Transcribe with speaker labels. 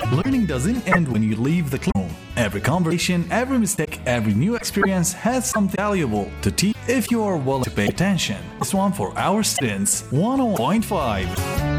Speaker 1: Learning doesn't end when you leave the classroom. Every conversation, every mistake, every new experience has something valuable to teach if you are willing to pay attention. This one for our students 101.5.